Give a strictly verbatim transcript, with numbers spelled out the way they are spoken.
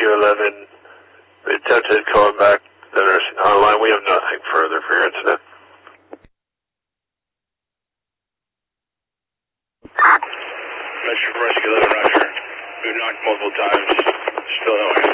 Rescue eleven. We attempted calling back the nursing hotline. We have nothing further for your incident. Rescue eleven, Roger. We've knocked multiple times. Still no answer.